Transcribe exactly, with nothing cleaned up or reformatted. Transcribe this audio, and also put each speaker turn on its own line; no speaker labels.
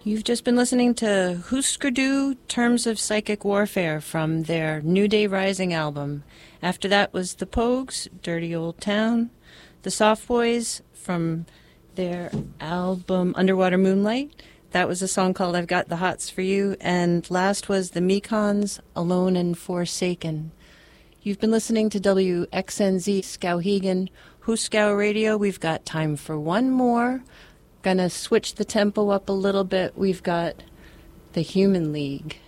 You've just been listening to Husker Du, Terms of Psychic Warfare from their New Day Rising album. After that was The Pogues, Dirty Old Town. The Soft Boys from their album Underwater Moonlight. That was a song called I've Got the Hots for You. And last was the Mekons, Alone and Forsaken. You've been listening to W X N Z Skowhegan, Huskow Radio. We've got time for one more. Gonna switch the tempo up a little bit. We've got the Human League.